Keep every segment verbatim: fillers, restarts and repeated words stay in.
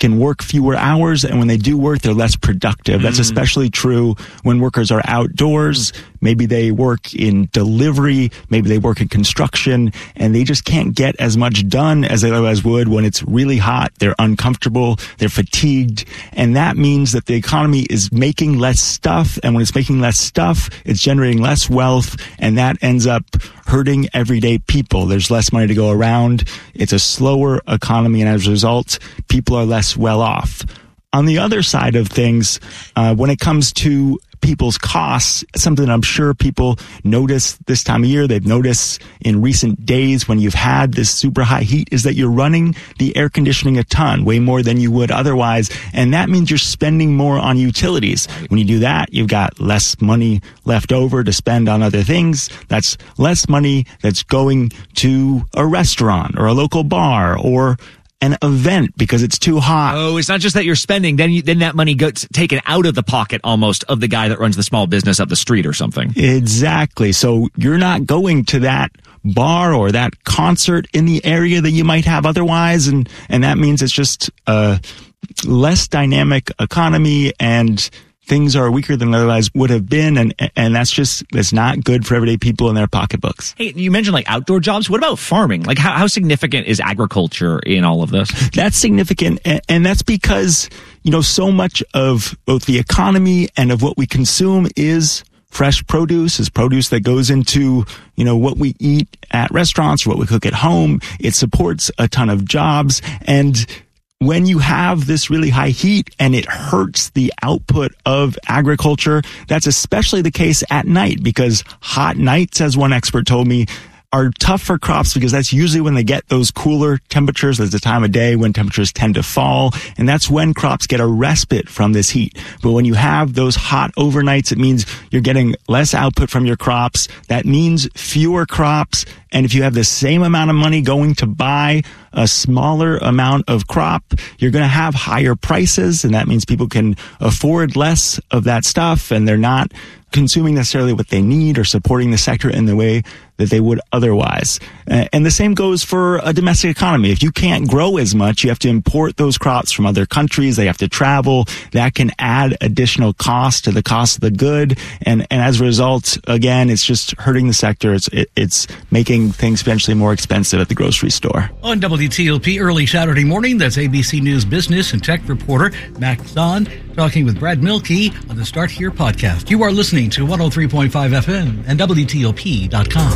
can work fewer hours, and when they do work, they're less productive. That's mm. especially true when workers are outdoors. Maybe they work in delivery, maybe they work in construction, and they just can't get as much done as they otherwise would when it's really hot. They're uncomfortable, they're fatigued, and that means that the economy is making less stuff, and when it's making less stuff, it's generating less wealth, and that ends up hurting everyday people. There's less money to go around. It's a slower economy, and as a result, people are less well off. On the other side of things, uh, when it comes to people's costs, something I'm sure people notice this time of year, they've noticed in recent days when you've had this super high heat, is that you're running the air conditioning a ton, way more than you would otherwise. And that means you're spending more on utilities. When you do that, you've got less money left over to spend on other things. That's less money that's going to a restaurant or a local bar or an event because it's too hot. Oh, it's not just that you're spending, then you, then that money gets taken out of the pocket almost of the guy that runs the small business up the street or something. Exactly. So you're not going to that bar or that concert in the area that you might have otherwise, and, and that means it's just a less dynamic economy, and things are weaker than otherwise would have been, and and that's just, that's not good for everyday people in their pocketbooks. Hey, you mentioned like outdoor jobs. What about farming? Like how, how significant is agriculture in all of this? That's significant, and, and that's because, you know, so much of both the economy and of what we consume is fresh produce, is produce that goes into, you know, what we eat at restaurants or what we cook at home. It supports a ton of jobs, and when you have this really high heat and it hurts the output of agriculture, that's especially the case at night, because hot nights, as one expert told me, are tough for crops because that's usually when they get those cooler temperatures. There's a time of day when temperatures tend to fall, and that's when crops get a respite from this heat. But when you have those hot overnights, it means you're getting less output from your crops. That means fewer crops. And if you have the same amount of money going to buy a smaller amount of crop, you're going to have higher prices, and that means people can afford less of that stuff, and they're not consuming necessarily what they need or supporting the sector in the way that they would otherwise. And the same goes for a domestic economy. If you can't grow as much, you have to import those crops from other countries. They have to travel. That can add additional cost to the cost of the good. And, and as a result, again, it's just hurting the sector. It's, it, it's making things eventually more expensive at the grocery store. On W T O P early Saturday morning, that's A B C News business and tech reporter Max Zahn talking with Brad Milkey on the Start Here podcast. You are listening to one oh three point five F M and W T O P dot com.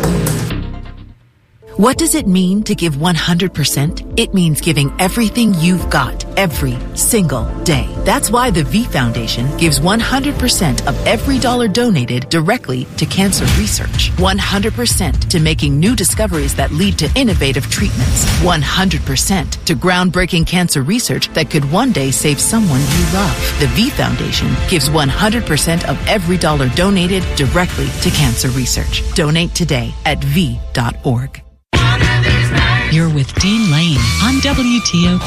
What does it mean to give one hundred percent? It means giving everything you've got every single day. That's why the V Foundation gives one hundred percent of every dollar donated directly to cancer research. one hundred percent to making new discoveries that lead to innovative treatments. one hundred percent to groundbreaking cancer research that could one day save someone you love. The V Foundation gives one hundred percent of every dollar donated directly to cancer research. Donate today at V dot org. You're with Dean Lane on W T O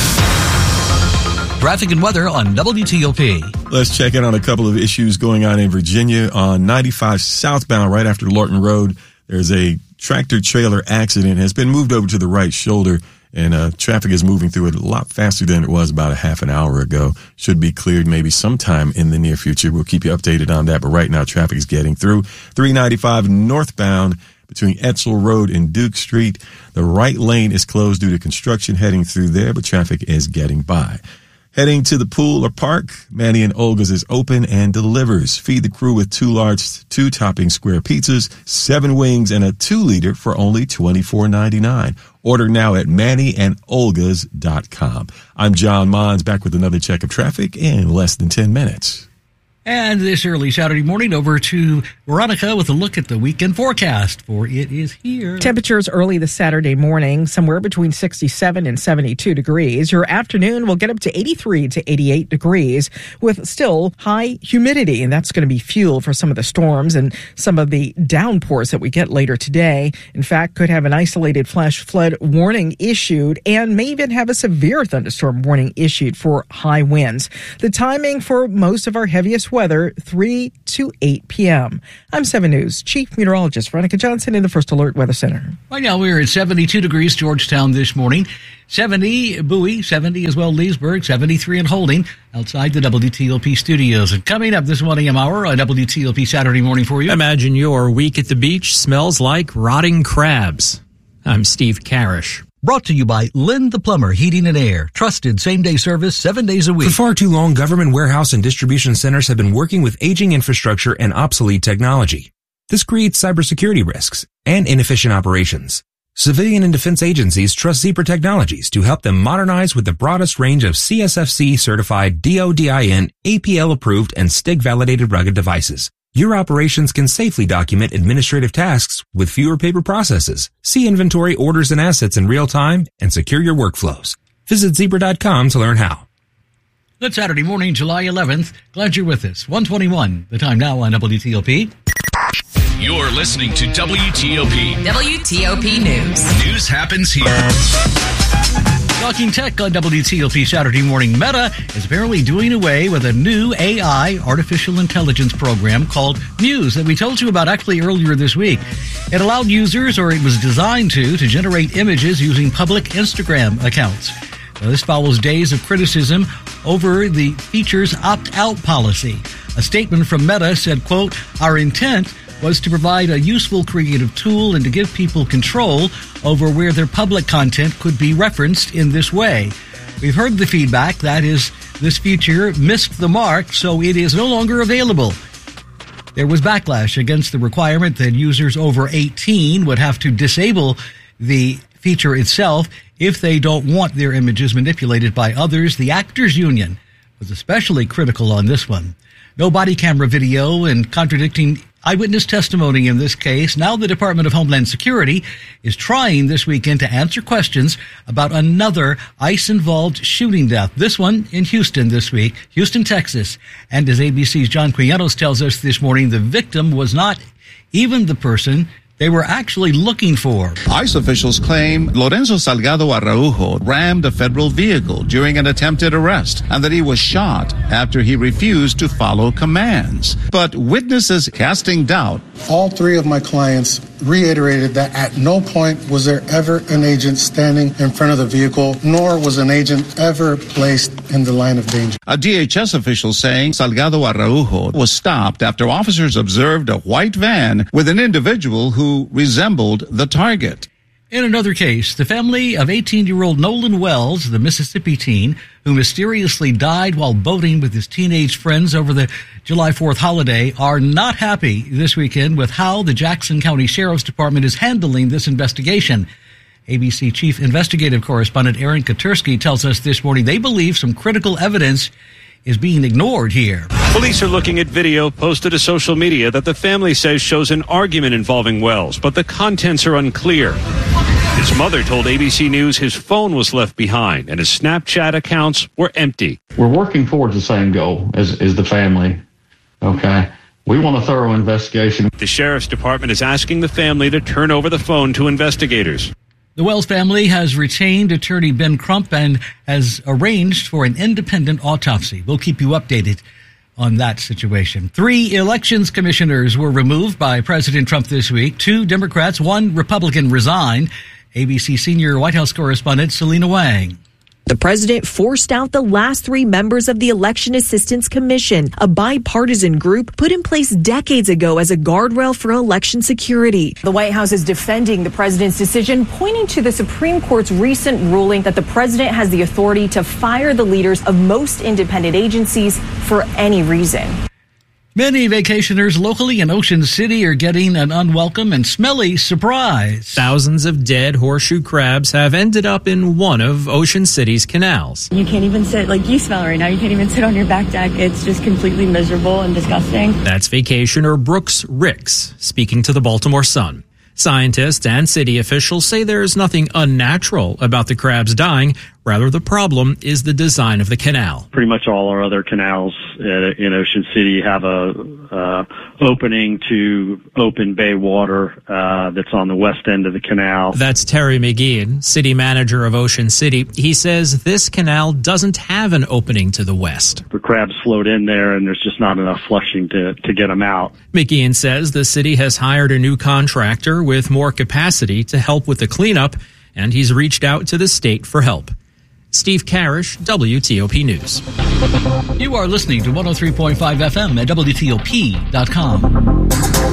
P. Traffic and weather on W T O P. Let's check in on a couple of issues going on in Virginia. On ninety-five southbound, right after Lorton Road, there's a tractor trailer accident. It has been moved over to the right shoulder, and uh, traffic is moving through it a lot faster than it was about a half an hour ago. Should be cleared maybe sometime in the near future. We'll keep you updated on that, but right now traffic is getting through. three ninety-five northbound between Etzel Road and Duke Street. The right lane is closed due to construction heading through there, but traffic is getting by. Heading to the pool or park, Manny and Olga's is open and delivers. Feed the crew with two large, two-topping square pizzas, seven wings, and a two-liter for only twenty-four ninety-nine. Order now at manny and olgas dot com. I'm John Mons, back with another check of traffic in less than ten minutes. And this early Saturday morning, over to Veronica with a look at the weekend forecast, for it is here. Temperatures early this Saturday morning, somewhere between sixty-seven and seventy-two degrees. Your afternoon will get up to eighty-three to eighty-eight degrees with still high humidity, and that's going to be fuel for some of the storms and some of the downpours that we get later today. In fact, could have an isolated flash flood warning issued and may even have a severe thunderstorm warning issued for high winds. The timing for most of our heaviest weather weather three to eight p.m. I'm seven News Chief Meteorologist Veronica Johnson in the First Alert Weather Center. Right now we're at seventy-two degrees Georgetown this morning, seventy Bowie, seventy as well Leesburg, seventy-three in Holding outside the W T L P studios. And coming up this one a.m. hour on W T L P Saturday morning for you. Imagine your week at the beach smells like rotting crabs. I'm Steve Carish. Brought to you by Lynn the Plumber Heating and Air. Trusted same-day service seven days a week. For far too long, government warehouse and distribution centers have been working with aging infrastructure and obsolete technology. This creates cybersecurity risks and inefficient operations. Civilian and defense agencies trust Zebra Technologies to help them modernize with the broadest range of C S F C-certified, D O D I N, A P L-approved, and S T I G-validated rugged devices. Your operations can safely document administrative tasks with fewer paper processes, see inventory, orders, and assets in real time, and secure your workflows. Visit zebra dot com to learn how. Good Saturday morning, July eleventh. Glad you're with us. one twenty-one, the time now on W T O P. You're listening to W T O P. W T O P News. News happens here. Talking tech on W T L P Saturday morning. Meta is apparently doing away with a new A I, artificial intelligence program called Muse that we told you about actually earlier this week. It allowed users, or it was designed to, to generate images using public Instagram accounts. Now, this follows days of criticism over the feature's opt-out policy. A statement from Meta said, quote, "Our intent was to provide a useful creative tool and to give people control over where their public content could be referenced in this way. We've heard the feedback, that is, this feature missed the mark, so it is no longer available." There was backlash against the requirement that users over eighteen would have to disable the feature itself if they don't want their images manipulated by others. The Actors Union was especially critical on this one. No body camera video and contradicting eyewitness testimony in this case. Now the Department of Homeland Security is trying this weekend to answer questions about another ICE-involved shooting death. This one in Houston this week, Houston, Texas. And as A B C's John Quianos tells us this morning, the victim was not even the person they were actually looking for. ICE officials claim Lorenzo Salgado Araujo rammed a federal vehicle during an attempted arrest and that he was shot after he refused to follow commands. But witnesses casting doubt. All three of my clients reiterated that at no point was there ever an agent standing in front of the vehicle, nor was an agent ever placed in the line of danger. A D H S official saying Salgado Araujo was stopped after officers observed a white van with an individual who resembled the target. In another case, the family of eighteen-year-old Nolan Wells, the Mississippi teen, who mysteriously died while boating with his teenage friends over the July fourth holiday, are not happy this weekend with how the Jackson County Sheriff's Department is handling this investigation. A B C Chief Investigative Correspondent Aaron Katursky tells us this morning they believe some critical evidence is being ignored here. Police are looking at video posted to social media that the family says shows an argument involving Wells, but the contents are unclear. His mother told A B C News his phone was left behind and his Snapchat accounts were empty. We're working towards the same goal as, as the family, okay? We want a thorough investigation. The Sheriff's Department is asking the family to turn over the phone to investigators. The Wells family has retained attorney Ben Crump and has arranged for an independent autopsy. We'll keep you updated on that situation. Three elections commissioners were removed by President Trump this week. Two Democrats, one Republican resigned. A B C senior White House correspondent Selena Wang. The president forced out the last three members of the Election Assistance Commission, a bipartisan group put in place decades ago as a guardrail for election security. The White House is defending the president's decision, pointing to the Supreme Court's recent ruling that the president has the authority to fire the leaders of most independent agencies for any reason. Many vacationers locally in Ocean City are getting an unwelcome and smelly surprise. Thousands of dead horseshoe crabs have ended up in one of Ocean City's canals. You can't even sit, like you smell right now, you can't even sit on your back deck. It's just completely miserable and disgusting. That's vacationer Brooks Ricks speaking to the Baltimore Sun. Scientists and city officials say there's nothing unnatural about the crabs dying. Rather, the problem is the design of the canal. Pretty much all our other canals in Ocean City have a uh, opening to open bay water uh, that's on the west end of the canal. That's Terry McGeehan, city manager of Ocean City. He says this canal doesn't have an opening to the west. The crabs float in there, and there's just not enough flushing to, to get them out. McGeehan says the city has hired a new contractor with more capacity to help with the cleanup, and he's reached out to the state for help. Steve Karish, W T O P News. You are listening to one oh three point five F M at W T O P dot com.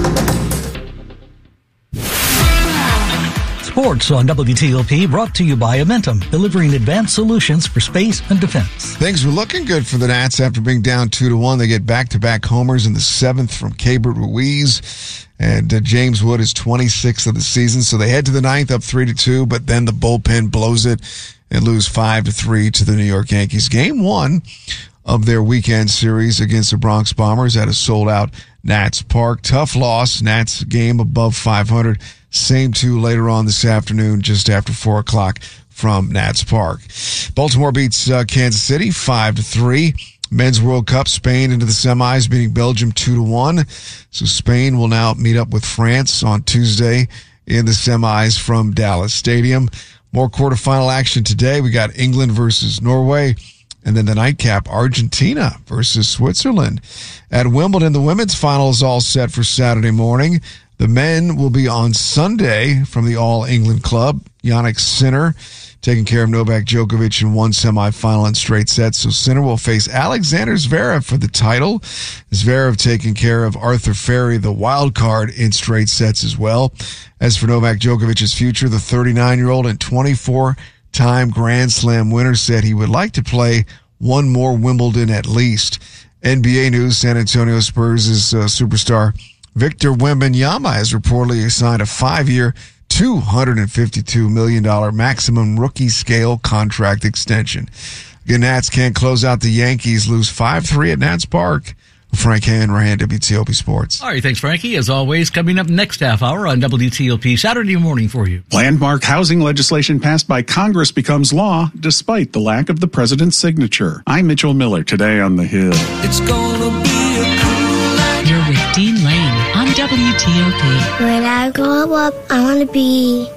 Sports on W T O P brought to you by Amentum, delivering advanced solutions for space and defense. Things were looking good for the Nats after being down two to one. They get back-to-back homers in the seventh from Keibert Ruiz. And uh, James Wood is twenty-sixth of the season, so they head to the ninth up three to two, but then the bullpen blows it and lose five to three to the New York Yankees. Game one of their weekend series against the Bronx Bombers at a sold-out Nats Park. Tough loss. Nats game above five hundred. Same two later on this afternoon, just after four o'clock from Nats Park. Baltimore beats uh, Kansas City five to three. Men's World Cup, Spain into the semis, beating Belgium two to one. So Spain will now meet up with France on Tuesday in the semis from Dallas Stadium. More quarterfinal action today. We got England versus Norway. And then the nightcap, Argentina versus Switzerland. At Wimbledon, the women's final is all set for Saturday morning. The men will be on Sunday from the All England Club. Jannik Sinner taking care of Novak Djokovic in one semifinal in straight sets. So Sinner will face Alexander Zverev for the title. Zverev taking care of Arthur Ferry, the wild card, in straight sets as well. As for Novak Djokovic's future, the thirty-nine-year-old and twenty-four-time Grand Slam winner said he would like to play one more Wimbledon at least. N B A news, San Antonio Spurs' uh, superstar Victor Wembanyama has reportedly signed a five-year, two hundred fifty-two million dollars maximum rookie scale contract extension. Again, Nats can't close out the Yankees, lose five three at Nats Park. Frank Hanrahan, W T O P Sports. All right, thanks, Frankie. As always, coming up next half hour on W T O P Saturday morning for you. Landmark housing legislation passed by Congress becomes law despite the lack of the president's signature. I'm Mitchell Miller today on The Hill. It's gonna be a cool night. You're with Dean Lane on W T O P. When I grow up, I want to be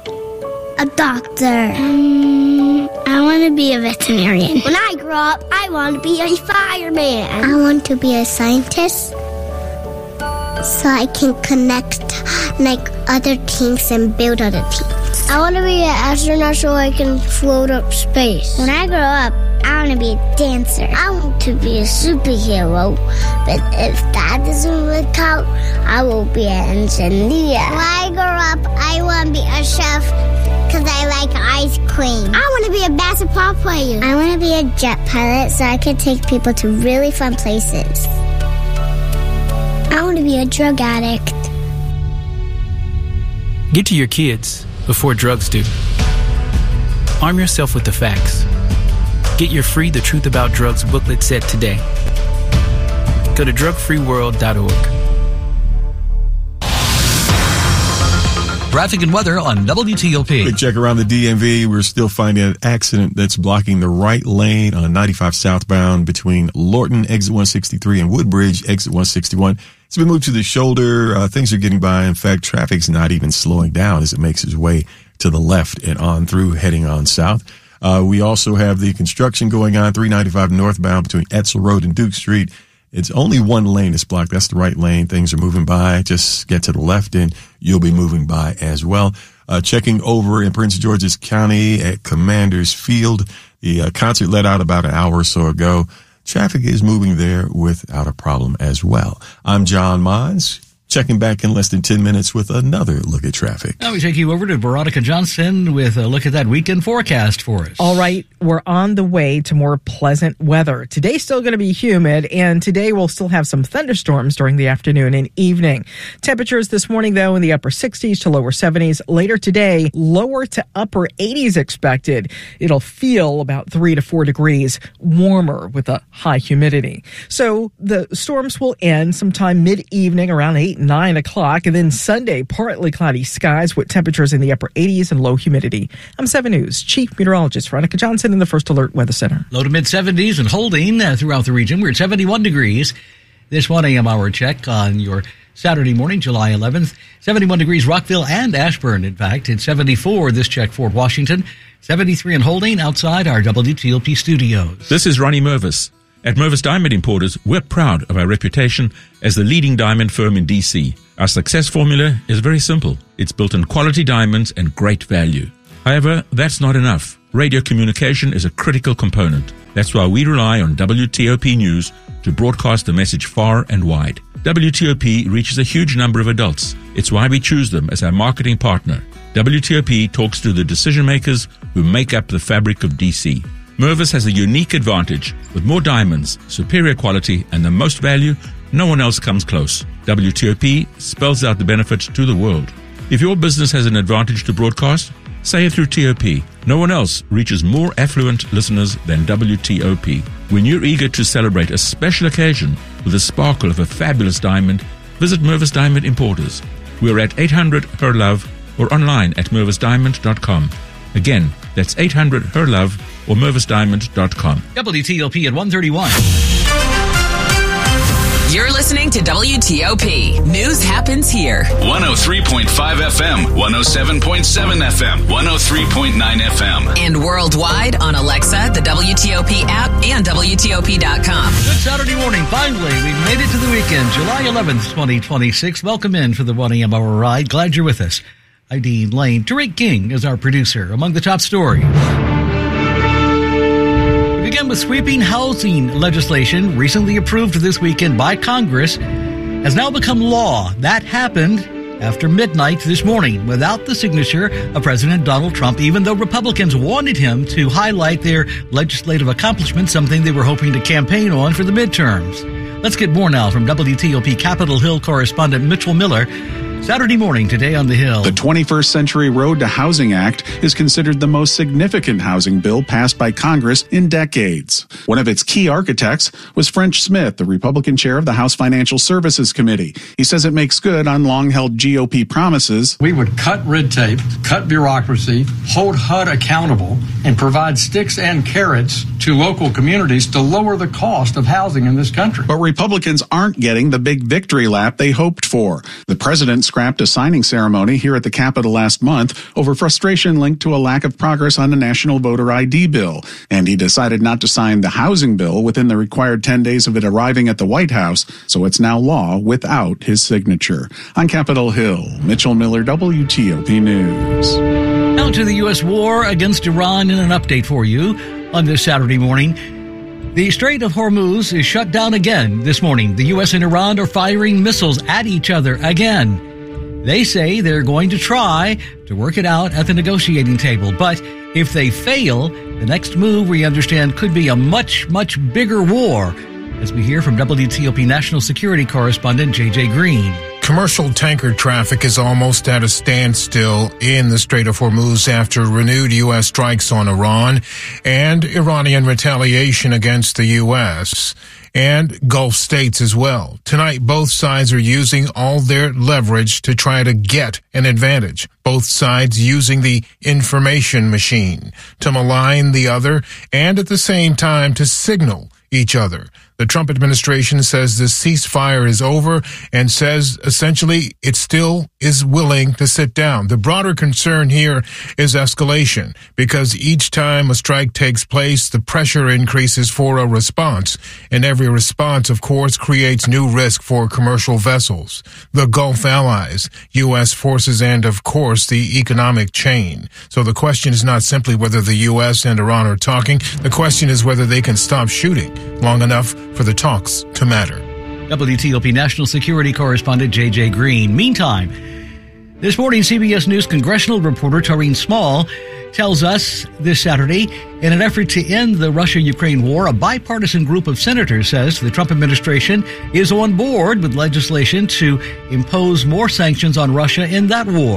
a doctor. Um, I want to be a veterinarian. When I grow up, I want to be a fireman. I want to be a scientist so I can connect like other things and build other things. I want to be an astronaut so I can float up space. When I grow up, I want to be a dancer. I want to be a superhero, but if that doesn't work out, I will be an engineer. When I grow up, I want to be a chef because I like ice cream. I want to be a basketball player. I want to be a jet pilot so I can take people to really fun places. I want to be a drug addict. Get to your kids before drugs do. Arm yourself with the facts. Get your free The Truth About Drugs booklet set today. Go to drug free world dot org. Traffic and weather on W T O P. Quick check around the D M V. We're still finding an accident that's blocking the right lane on ninety-five southbound between Lorton, exit one sixty-three, and Woodbridge, exit one sixty-one. It's been moved to the shoulder. Uh, things are getting by. In fact, traffic's not even slowing down as it makes its way to the left and on through, heading on south. Uh, we also have the construction going on, three ninety-five northbound between Etzel Road and Duke Street. It's only one lane that's blocked. That's the right lane. Things are moving by. Just get to the left and you'll be moving by as well. Uh, checking over in Prince George's County at Commander's Field. The uh, concert let out about an hour or so ago. Traffic is moving there without a problem as well. I'm John Mons. Checking back in less than ten minutes with another look at traffic. Now we take you over to Veronica Johnson with a look at that weekend forecast for us. All right, we're on the way to more pleasant weather. Today's still going to be humid, and today we'll still have some thunderstorms during the afternoon and evening. Temperatures this morning, though, in the upper sixties to lower seventies. Later today, lower to upper eighties expected. It'll feel about three to four degrees warmer with a high humidity. So the storms will end sometime mid-evening around eight, nine o'clock. And then Sunday, partly cloudy skies with temperatures in the upper eighties and low humidity. I'm seven News Chief Meteorologist Veronica Johnson in the First Alert Weather Center. Low to mid seventies and holding uh, throughout the region. We're at seventy-one degrees. This one a.m. hour check on your Saturday morning, July eleventh. seventy-one degrees Rockville and Ashburn. In fact, it's seventy-four this check Fort Washington. seventy-three and holding outside our W T O P studios. This is Ronnie Mervis. At Mervis Diamond Importers, we're proud of our reputation as the leading diamond firm in D C. Our success formula is very simple. It's built on quality diamonds and great value. However, that's not enough. Radio communication is a critical component. That's why we rely on W T O P News to broadcast the message far and wide. W T O P reaches a huge number of adults. It's why we choose them as our marketing partner. W T O P talks to the decision makers who make up the fabric of D C. Mervis has a unique advantage. With more diamonds, superior quality, and the most value, no one else comes close. W T O P spells out the benefits to the world. If your business has an advantage to broadcast, say it through T O P. No one else reaches more affluent listeners than W T O P. When you're eager to celebrate a special occasion with the sparkle of a fabulous diamond, visit Mervis Diamond Importers. We're at eight hundred H E R LOVE or online at mervis diamond dot com. Again, that's eight hundred H E R LOVE or mervis diamond dot com. W T O P at one thirty-one. You're listening to W T O P. News happens here. one oh three point five F M, one oh seven point seven F M, one oh three point nine F M. And worldwide on Alexa, the W T O P app, and W T O P dot com. Good Saturday morning. Finally, we've made it to the weekend, July eleventh, twenty twenty-six. Welcome in for the one a.m. hour ride. Glad you're with us. I'm Dean Lane. Tariq King is our producer. Among the top stories. We begin with sweeping housing legislation recently approved this weekend by Congress has now become law. That happened after midnight this morning without the signature of President Donald Trump, even though Republicans wanted him to highlight their legislative accomplishments, something they were hoping to campaign on for the midterms. Let's get more now from W T O P Capitol Hill correspondent Mitchell Miller. Saturday morning today on the Hill. The twenty-first Century Road to Housing Act is considered the most significant housing bill passed by Congress in decades. One of its key architects was French Smith, the Republican chair of the House Financial Services Committee. He says it makes good on long-held G O P promises. We would cut red tape, cut bureaucracy, hold H U D accountable, and provide sticks and carrots to local communities to lower the cost of housing in this country. But Republicans aren't getting the big victory lap they hoped for. The president scrapped a signing ceremony here at the Capitol last month over frustration linked to a lack of progress on the national voter I D bill. And he decided not to sign the housing bill within the required ten days of it arriving at the White House, so it's now law without his signature. On Capitol Hill, Mitchell Miller, W T O P News. Now to the U S war against Iran in an update for you on this Saturday morning. The Strait of Hormuz is shut down again this morning. The U S and Iran are firing missiles at each other again. They say they're going to try to work it out at the negotiating table. But if they fail, the next move, we understand, could be a much, much bigger war, as we hear from W T O P National Security Correspondent J J Green. Commercial tanker traffic is almost at a standstill in the Strait of Hormuz after renewed U S strikes on Iran and Iranian retaliation against the U S and Gulf states as well. Tonight, both sides are using all their leverage to try to get an advantage. Both sides using the information machine to malign the other and at the same time to signal each other. The Trump administration says the ceasefire is over and says essentially it still is willing to sit down. The broader concern here is escalation because each time a strike takes place, the pressure increases for a response. And every response, of course, creates new risk for commercial vessels, the Gulf allies, U S forces, and, of course, the economic chain. So the question is not simply whether the U S and Iran are talking. The question is whether they can stop shooting long enough for the talks to matter. W T O P National Security Correspondent J J Green. Meantime, this morning C B S News congressional reporter Taureen Small tells us this Saturday, in an effort to end the Russia-Ukraine war, a bipartisan group of senators says the Trump administration is on board with legislation to impose more sanctions on Russia in that war.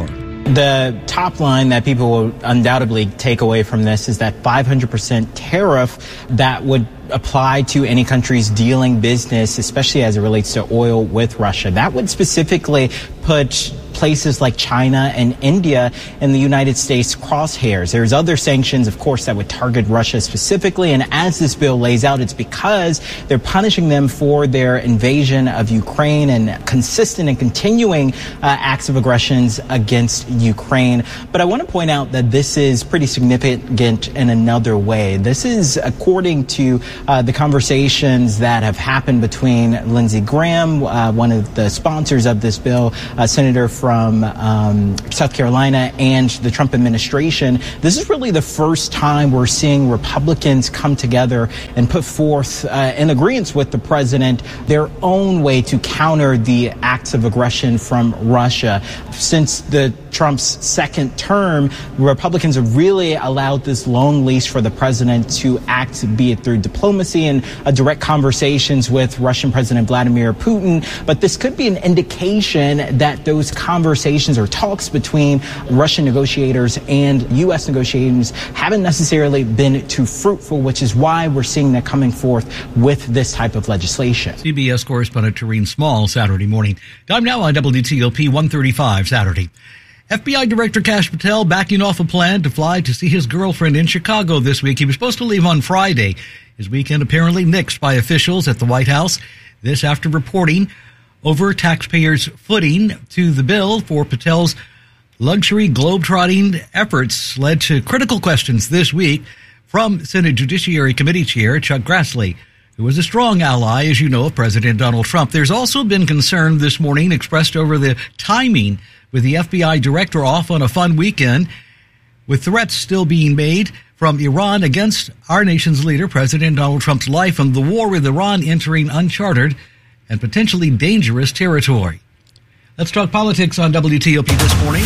The top line that people will undoubtedly take away from this is that five hundred percent tariff that would apply to any country's dealing business, especially as it relates to oil with Russia. That would specifically put places like China and India in the United States crosshairs. There's other sanctions, of course, that would target Russia specifically. And as this bill lays out, it's because they're punishing them for their invasion of Ukraine and consistent and continuing uh, acts of aggressions against Ukraine. But I want to point out that this is pretty significant in another way. This is according to uh, the conversations that have happened between Lindsey Graham, uh, one of the sponsors of this bill, a senator from from um, South Carolina, and the Trump administration. This is really the first time we're seeing Republicans come together and put forth, uh, in agreement with the president, their own way to counter the acts of aggression from Russia. Since the Trump's second term, Republicans have really allowed this long leash for the president to act, be it through diplomacy and uh, direct conversations with Russian President Vladimir Putin. But this could be an indication that those conversations or talks between Russian negotiators and U S negotiators haven't necessarily been too fruitful, which is why we're seeing that coming forth with this type of legislation. C B S correspondent Tareen Small, Saturday morning. Time now on W T O P one thirty-five Saturday. F B I Director Kash Patel backing off a plan to fly to see his girlfriend in Chicago this week. He was supposed to leave on Friday. His weekend apparently nixed by officials at the White House. This after reporting over taxpayers' footing to the bill for Patel's luxury globetrotting efforts led to critical questions this week from Senate Judiciary Committee Chair Chuck Grassley, who was a strong ally, as you know, of President Donald Trump. There's also been concern this morning expressed over the timing with the F B I director off on a fun weekend, with threats still being made from Iran against our nation's leader, President Donald Trump's life, and the war with Iran entering uncharted and potentially dangerous territory. Let's talk politics on W T O P this morning.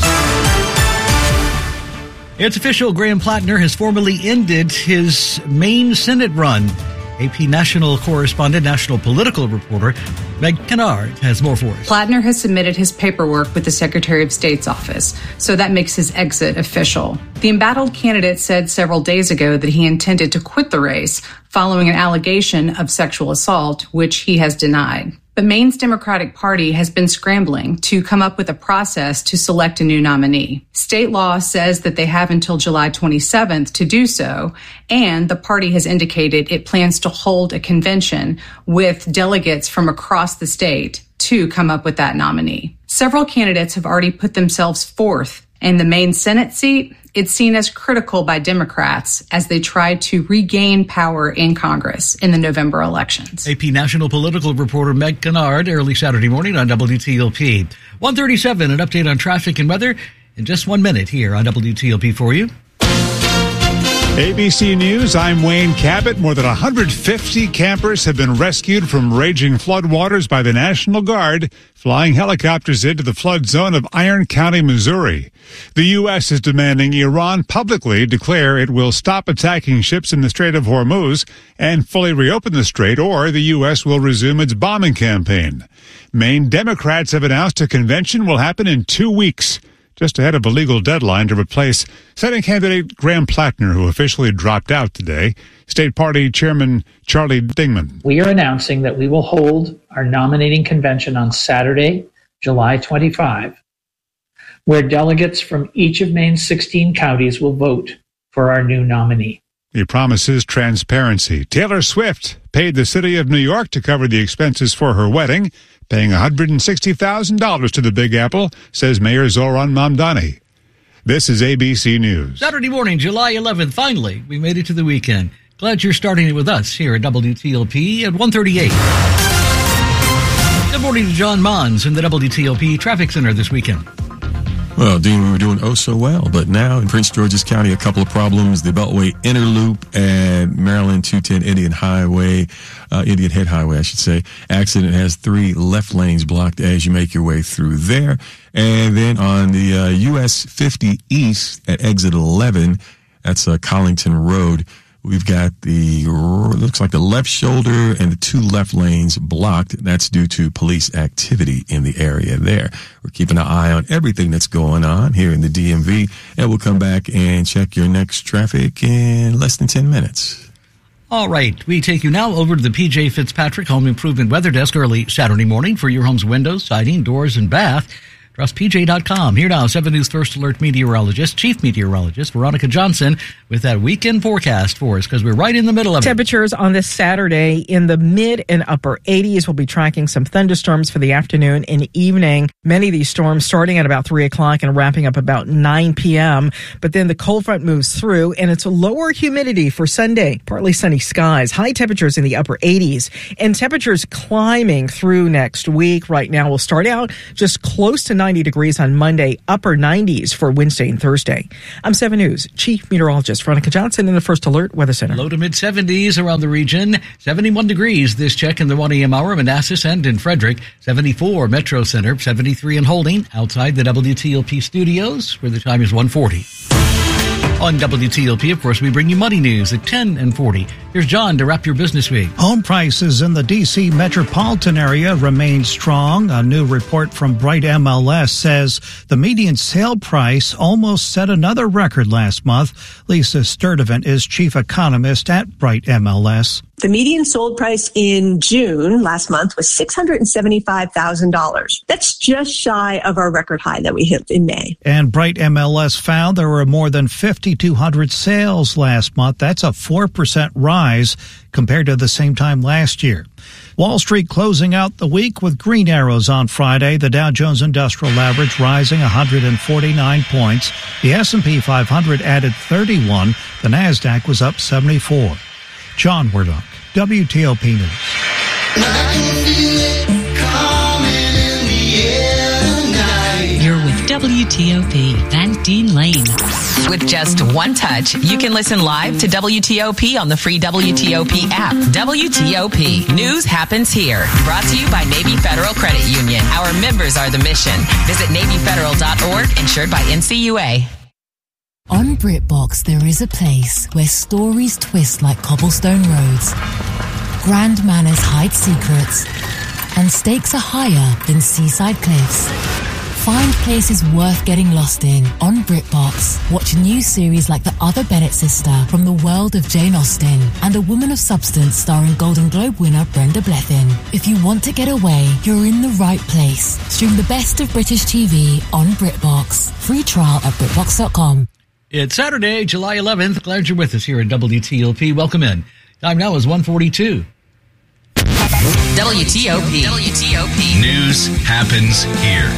It's official, Graham Plattner has formally ended his Maine Senate run. A P national correspondent, national political reporter, Meg Kennard has more for us. Plattner has submitted his paperwork with the Secretary of State's office, so that makes his exit official. The embattled candidate said several days ago that he intended to quit the race following an allegation of sexual assault, which he has denied. But Maine's Democratic Party has been scrambling to come up with a process to select a new nominee. State law says that they have until July twenty-seventh to do so, and the party has indicated it plans to hold a convention with delegates from across the state to come up with that nominee. Several candidates have already put themselves forth. In the Maine Senate seat, it's seen as critical by Democrats as they try to regain power in Congress in the November elections. A P national political reporter Meg Kennard, early Saturday morning on W T O P. one thirty-seven, an update on traffic and weather in just one minute here on W T O P for you. A B C News, I'm Wayne Cabot. More than one hundred fifty campers have been rescued from raging floodwaters by the National Guard, flying helicopters into the flood zone of Iron County, Missouri. The U S is demanding Iran publicly declare it will stop attacking ships in the Strait of Hormuz and fully reopen the strait, or the U S will resume its bombing campaign. Maine Democrats have announced a convention will happen in two weeks. Just ahead of a legal deadline to replace Senate candidate Graham Plattner, who officially dropped out today. State Party Chairman Charlie Dingman. We are announcing that we will hold our nominating convention on Saturday, July twenty-fifth, where delegates from each of Maine's sixteen counties will vote for our new nominee. He promises transparency. Taylor Swift paid the city of New York to cover the expenses for her wedding, paying one hundred sixty thousand dollars to the Big Apple, says Mayor Zoran Mamdani. This is A B C News. Saturday morning, July eleventh. Finally, we made it to the weekend. Glad you're starting it with us here at W T L P at one thirty-eight. Good morning to John Mons in the W T L P Traffic Center this weekend. Well, Dean, we were doing oh so well, but now in Prince George's County, a couple of problems. The Beltway Inner Loop and Maryland two ten Indian Highway, uh, Indian Head Highway, I should say. Accident has three left lanes blocked as you make your way through there. And then on the uh, U S fifty East at exit eleven, that's uh, Collington Road. We've got the, looks like the left shoulder and the two left lanes blocked. That's due to police activity in the area there. We're keeping an eye on everything that's going on here in the D M V, and we'll come back and check your next traffic in less than ten minutes. All right, we take you now over to the P J Fitzpatrick Home Improvement Weather Desk early Saturday morning for your home's windows, siding, doors, and bath. Trust P J dot com. Here now, seven News First Alert meteorologist, Chief Meteorologist Veronica Johnson with that weekend forecast for us because we're right in the middle of it. Temperatures on this Saturday in the mid and upper eighties. We'll be tracking some thunderstorms for the afternoon and evening. Many of these storms starting at about three o'clock and wrapping up about nine p.m. But then the cold front moves through and it's a lower humidity for Sunday. Partly sunny skies, high temperatures in the upper eighties, and temperatures climbing through next week. Right now we'll start out just close to ninety degrees on Monday, upper nineties for Wednesday and Thursday. I'm seven News Chief Meteorologist Veronica Johnson in the First Alert Weather Center. Low to mid seventies around the region. seventy-one degrees this check in the one a.m. hour, Manassas and in Frederick. seventy-four Metro Center, seventy-three in Holding outside the W T O P studios where the time is one forty. On W T O P, of course, we bring you money news at ten and forty. Here's John to wrap your business week. Home prices in the D C metropolitan area remain strong. A new report from Bright M L S says the median sale price almost set another record last month. Lisa Sturdivant is chief economist at Bright M L S. The median sold price in June last month was six hundred seventy-five thousand dollars. That's just shy of our record high that we hit in May. And Bright M L S found there were more than fifty-two hundred sales last month. That's a four percent rise compared to the same time last year. Wall Street closing out the week with green arrows on Friday. The Dow Jones Industrial Average rising one hundred forty-nine points. The S and P five hundred added thirty-one. The Nasdaq was up seventy-four. John Wardock, W T O P News. You're with W T O P and Dean Lane. With just one touch, you can listen live to W T O P on the free W T O P app. W T O P. News happens here. Brought to you by Navy Federal Credit Union. Our members are the mission. Visit Navy Federal dot org, insured by N C U A. On BritBox, there is a place where stories twist like cobblestone roads, grand manners hide secrets, and stakes are higher than seaside cliffs. Find places worth getting lost in on BritBox. Watch a new series like The Other Bennett Sister from the world of Jane Austen and A Woman of Substance starring Golden Globe winner Brenda Blethyn. If you want to get away, you're in the right place. Stream the best of British T V on BritBox. Free trial at BritBox dot com. It's Saturday, July eleventh. Glad you're with us here at W T O P. Welcome in. Time now is one forty-two. W T O P. W T O P. News happens here.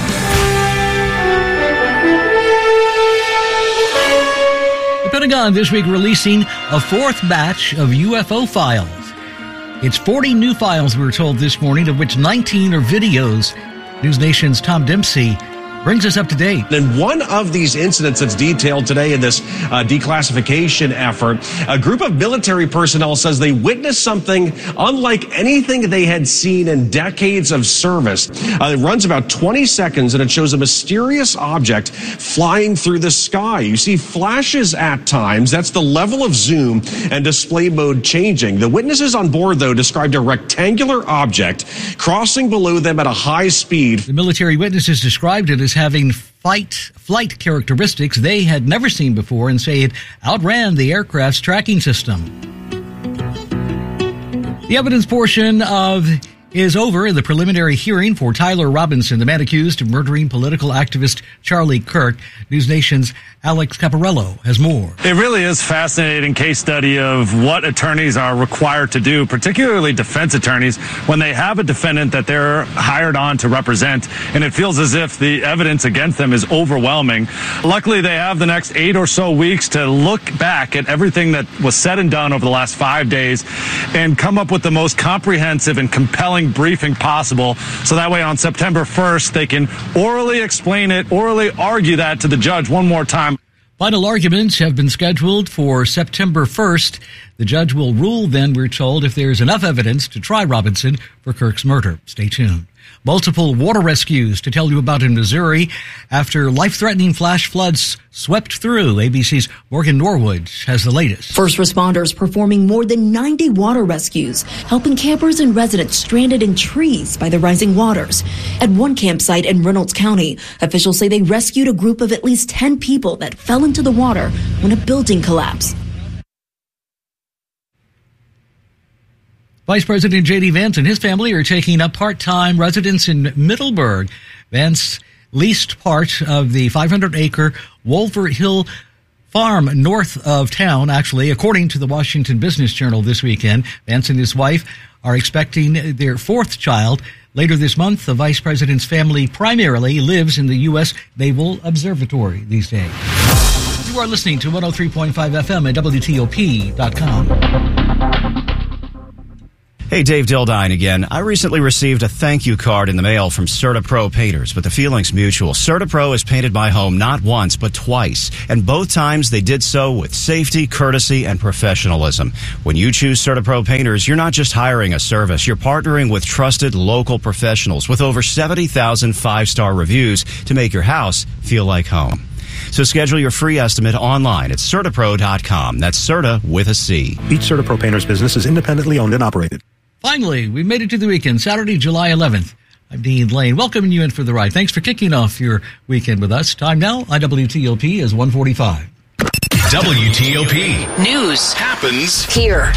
The Pentagon this week releasing a fourth batch of U F O files. It's forty new files, we were told this morning, of which nineteen are videos. News Nation's Tom Dempsey brings us up to date. And one of these incidents that's detailed today in this uh, declassification effort, a group of military personnel says they witnessed something unlike anything they had seen in decades of service. Uh, it runs about twenty seconds and it shows a mysterious object flying through the sky. You see flashes at times. That's the level of zoom and display mode changing. The witnesses on board, though, described a rectangular object crossing below them at a high speed. The military witnesses described it as having fight flight characteristics they had never seen before and say it outran the aircraft's tracking system. The evidence portion of is over in the preliminary hearing for Tyler Robinson, the man accused of murdering political activist Charlie Kirk. News Nation's Alex Caparello has more. It really is a fascinating case study of what attorneys are required to do, particularly defense attorneys, when they have a defendant that they're hired on to represent, and it feels as if the evidence against them is overwhelming. Luckily, they have the next eight or so weeks to look back at everything that was said and done over the last five days and come up with the most comprehensive and compelling briefing possible, so that way on September first they can orally explain it, orally argue that to the judge one more time. Final arguments have been scheduled for September first. The judge will rule then, we're told, if there's enough evidence to try Robinson for Kirk's murder. Stay tuned. Multiple water rescues to tell you about in Missouri after life-threatening flash floods swept through. A B C's Morgan Norwood has the latest. First responders performing more than ninety water rescues, helping campers and residents stranded in trees by the rising waters. At one campsite in Reynolds County, officials say they rescued a group of at least ten people that fell into the water when a building collapsed. Vice President J D. Vance and his family are taking up part-time residence in Middleburg. Vance leased part of the five hundred acre Wolford Hill farm north of town, actually, according to the Washington Business Journal this weekend. Vance and his wife are expecting their fourth child later this month. The vice president's family primarily lives in the U S. Naval Observatory these days. You are listening to one oh three point five F M at W T O P dot com. Hey, Dave Dildine again. I recently received a thank you card in the mail from CertaPro Painters, but the feeling's mutual. CertaPro has painted my home not once, but twice, and both times they did so with safety, courtesy, and professionalism. When you choose CertaPro Painters, you're not just hiring a service, you're partnering with trusted local professionals with over seventy thousand five-star reviews to make your house feel like home. So schedule your free estimate online at Certapro dot com. That's Certa with a C. Each CertaPro Painters business is independently owned and operated. Finally, we made it to the weekend, Saturday, July eleventh. I'm Dean Lane, welcoming you in for the ride. Thanks for kicking off your weekend with us. Time now, I W T O P is one forty-five. W T O P. News happens here.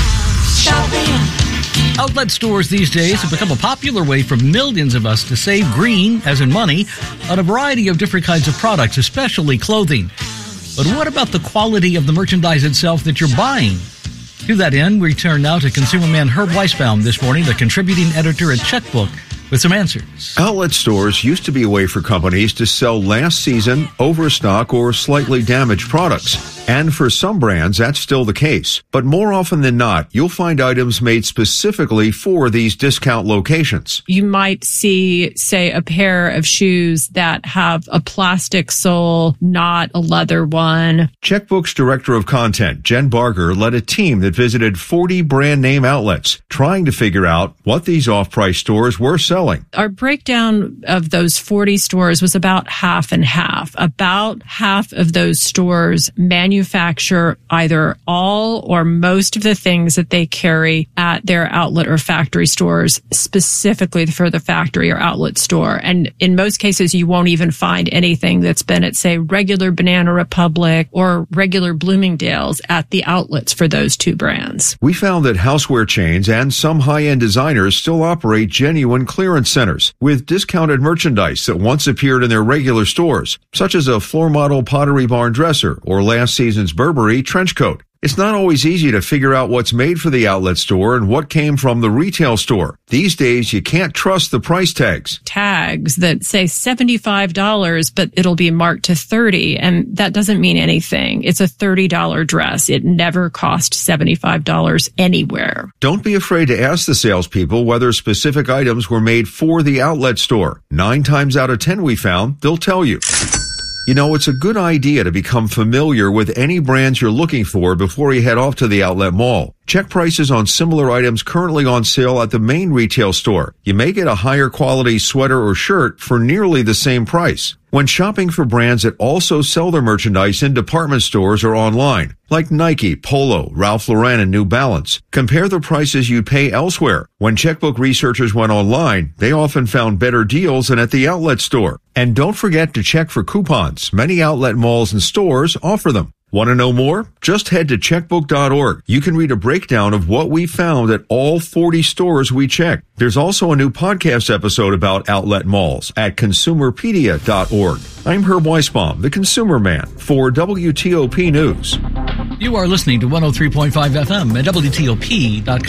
Shopping. Outlet stores these days have become a popular way for millions of us to save green, as in money, on a variety of different kinds of products, especially clothing. But what about the quality of the merchandise itself that you're buying? To that end, we turn now to consumer man Herb Weisbaum this morning, the contributing editor at Checkbook, with some answers. Outlet stores used to be a way for companies to sell last season, overstock, or slightly damaged products. And for some brands, that's still the case. But more often than not, you'll find items made specifically for these discount locations. You might see, say, a pair of shoes that have a plastic sole, not a leather one. Checkbook's director of content, Jen Barger, led a team that visited forty brand name outlets, trying to figure out what these off-price stores were selling. Our breakdown of those forty stores was about half and half. About half of those stores manufacture manufacture either all or most of the things that they carry at their outlet or factory stores, specifically for the factory or outlet store. And in most cases, you won't even find anything that's been at, say, regular Banana Republic or regular Bloomingdale's at the outlets for those two brands. We found that houseware chains and some high-end designers still operate genuine clearance centers with discounted merchandise that once appeared in their regular stores, such as a floor model Pottery Barn dresser or last season's Burberry trench coat. It's not always easy to figure out what's made for the outlet store and what came from the retail store. These days, you can't trust the price tags. Tags that say seventy-five dollars, but it'll be marked to thirty dollars, and that doesn't mean anything. It's a thirty dollars dress. It never cost seventy-five dollars anywhere. Don't be afraid to ask the salespeople whether specific items were made for the outlet store. Nine times out of ten, we found, they'll tell you. You know, it's a good idea to become familiar with any brands you're looking for before you head off to the outlet mall. Check prices on similar items currently on sale at the main retail store. You may get a higher quality sweater or shirt for nearly the same price. When shopping for brands that also sell their merchandise in department stores or online, like Nike, Polo, Ralph Lauren, and New Balance, compare the prices you'd pay elsewhere. When Checkbook researchers went online, they often found better deals than at the outlet store. And don't forget to check for coupons. Many outlet malls and stores offer them. Want to know more? Just head to checkbook dot org. You can read a breakdown of what we found at all forty stores we checked. There's also a new podcast episode about outlet malls at consumerpedia dot org. I'm Herb Weisbaum, the Consumer Man, for W T O P News. You are listening to one oh three point five F M at W T O P dot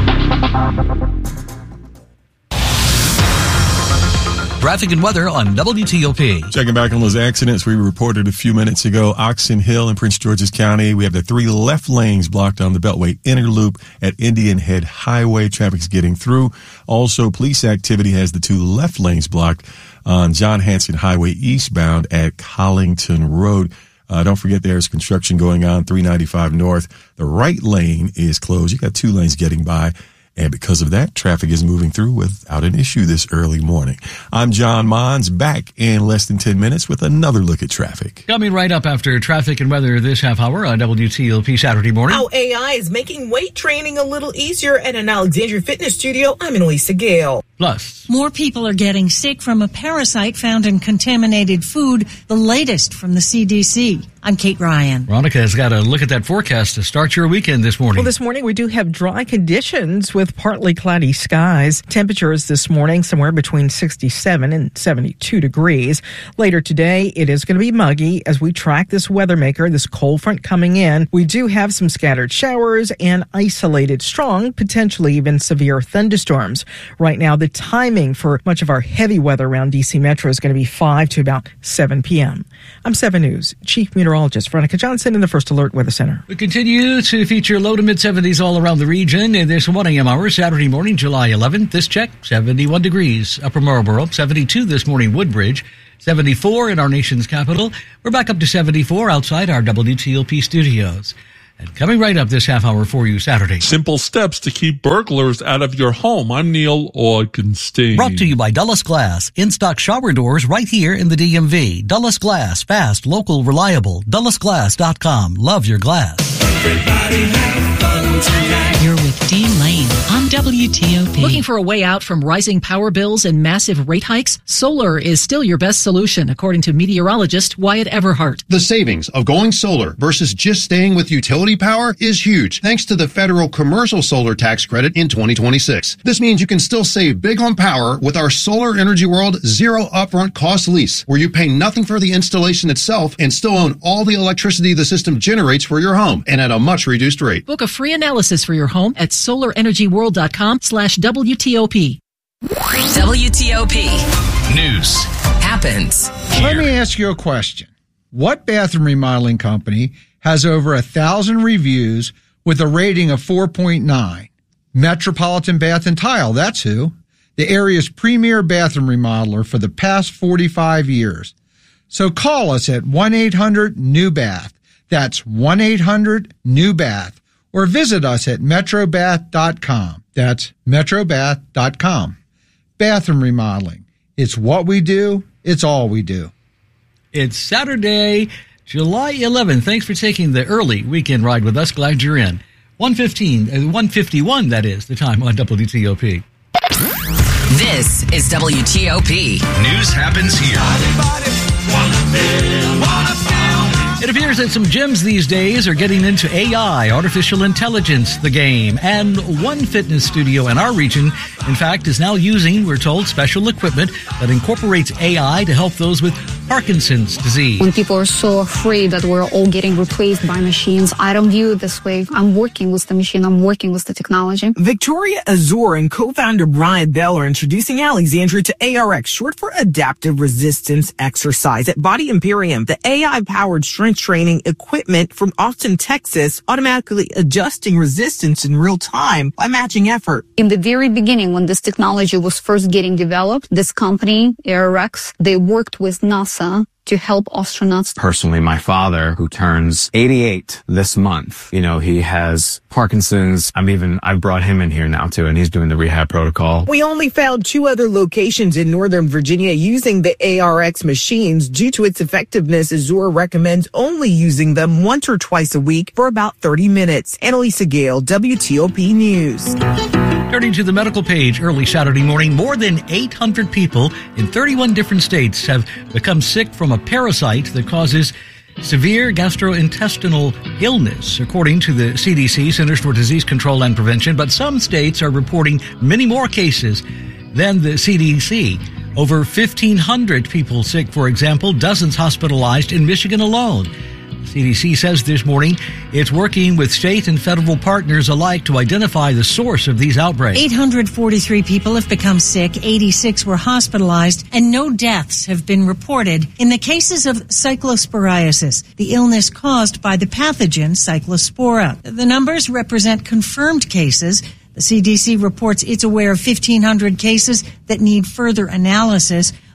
com. Traffic and weather on W T O P. Checking back on those accidents we reported a few minutes ago. Oxon Hill in Prince George's County. We have the three left lanes blocked on the Beltway Inner Loop at Indian Head Highway. Traffic's getting through. Also, police activity has the two left lanes blocked on John Hanson Highway eastbound at Collington Road. Uh, don't forget there's construction going on, three ninety-five north. The right lane is closed. You got two lanes getting by. And because of that, traffic is moving through without an issue this early morning. I'm John Mons, back in less than ten minutes with another look at traffic. Coming right up after traffic and weather this half hour on W T O P Saturday morning. How A I is making weight training a little easier at an Alexandria Fitness studio. I'm Elisa Gale. Plus, more people are getting sick from a parasite found in contaminated food, the latest from the C D C. I'm Kate Ryan. Veronica has got a look at that forecast to start your weekend this morning. Well, this morning we do have dry conditions with partly cloudy skies. Temperatures this morning somewhere between sixty-seven and seventy-two degrees. Later today, it is going to be muggy as we track this weather maker, this cold front coming in. We do have some scattered showers and isolated strong, potentially even severe thunderstorms. Right now, the timing for much of our heavy weather around D C Metro is going to be five to about seven p.m. I'm seven News Chief Meteorologist Veronica Johnson in the First Alert Weather Center. We continue to feature low to mid seventies all around the region in this one a.m. hour, Saturday morning, July eleventh. This check, seventy-one degrees. Upper Marlboro, seventy-two this morning, Woodbridge, seventy-four in our nation's capital. We're back up to seventy-four outside our W T O P studios. And coming right up this half hour for you Saturday. Simple steps to keep burglars out of your home. I'm Neil Augenstein. Brought to you by Dulles Glass. In-stock shower doors right here in the D M V. Dulles Glass. Fast, local, reliable. Dulles Glass dot com. Love your glass. Everybody have fun tonight. You're with Dean Lane on W T O P. Looking for a way out from rising power bills and massive rate hikes? Solar is still your best solution, according to meteorologist Wyatt Everhart. The savings of going solar versus just staying with utility power is huge, thanks to the federal commercial solar tax credit in twenty twenty-six. This means you can still save big on power with our Solar Energy World zero upfront cost lease, where you pay nothing for the installation itself and still own all the electricity the system generates for your home, and at a much reduced rate. Book a free analysis for your home at solar energy world dot com slash W T O P. W T O P News happens here. Let me ask you a question. What bathroom remodeling company has over a thousand reviews with a rating of four point nine? Metropolitan Bath and Tile, that's who. The area's premier bathroom remodeler for the past forty-five years. So call us at one eight hundred new bath. That's one eight hundred new bath. Or visit us at metro bath dot com. That's metro bath dot com. Bathroom remodeling. It's what we do. It's all we do. It's Saturday, July eleventh. Thanks for taking the early weekend ride with us. Glad you're in. one fifteen, uh, one fifty-one, that is, the time on W T O P. This is W T O P. News happens here. It appears that some gyms these days are getting into A I, artificial intelligence, the game. And one fitness studio in our region, in fact, is now using, we're told, special equipment that incorporates A I to help those with Parkinson's disease. When people are so afraid that we're all getting replaced by machines, I don't view it this way. I'm working with the machine. I'm working with the technology. Victoria Azur and co-founder Brian Bell are introducing Alexandria to A R X, short for Adaptive Resistance Exercise, at Body Imperium, the A I-powered strength training equipment from Austin, Texas, automatically adjusting resistance in real time by matching effort. In the very beginning, when this technology was first getting developed, this company, A R X, they worked with NASA to help astronauts. Personally, my father, who turns eighty-eight this month, you know, he has Parkinson's. I'm even, I've brought him in here now too, and he's doing the rehab protocol. We only found two other locations in Northern Virginia using the A R X machines. Due to its effectiveness, Azure recommends only using them once or twice a week for about thirty minutes. Annalisa Gale, W T O P News. Turning to the medical page early Saturday morning, more than eight hundred people in thirty-one different states have become sick from a parasite that causes severe gastrointestinal illness, according to the C D C, Centers for Disease Control and Prevention. But some states are reporting many more cases than the C D C. Over fifteen hundred people sick, for example, dozens hospitalized in Michigan alone. C D C says this morning it's working with state and federal partners alike to identify the source of these outbreaks. eight hundred forty-three people have become sick, eighty-six were hospitalized, and no deaths have been reported in the cases of cyclosporiasis, the illness caused by the pathogen Cyclospora. The numbers represent confirmed cases. The C D C reports it's aware of fifteen hundred cases that need further analysis.